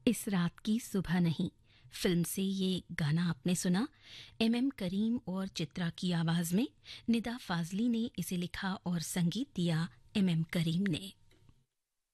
इस रात की सुबह नहीं फिल्म से ये गाना आपने सुना। एम करीम और चित्रा की आवाज में निदा फाजली ने इसे लिखा और संगीत दिया एम करीम ने।